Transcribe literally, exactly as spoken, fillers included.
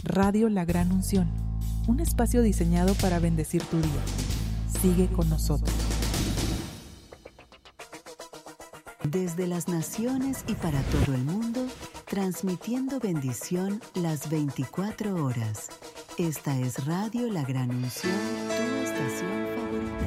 Radio La Gran Unción, un espacio diseñado para bendecir tu día. Sigue con nosotros. Desde las naciones y para todo el mundo, transmitiendo bendición las veinticuatro horas. Esta es Radio La Gran Unción, tu estación favorita.